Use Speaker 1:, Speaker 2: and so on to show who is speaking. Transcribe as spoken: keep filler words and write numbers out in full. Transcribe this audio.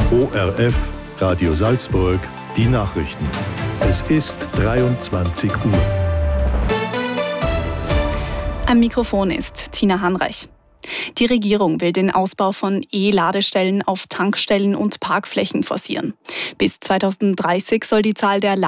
Speaker 1: O R F, Radio Salzburg, die Nachrichten. Es ist dreiundzwanzig Uhr.
Speaker 2: Am Mikrofon ist Tina Hanreich. Die Regierung will den Ausbau von E-Ladestellen auf Tankstellen und Parkflächen forcieren. Bis zweitausenddreißig soll die Zahl der